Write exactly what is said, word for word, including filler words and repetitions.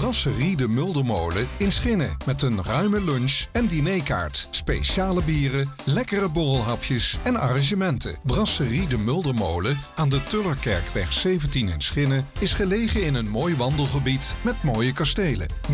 Brasserie de Muldermolen in Schinnen. Met een ruime lunch en dinerkaart. Speciale bieren, lekkere borrelhapjes en arrangementen. Brasserie de Muldermolen aan de Tullerkerkweg zeventien in Schinnen is gelegen in een mooi wandelgebied met mooie kastelen.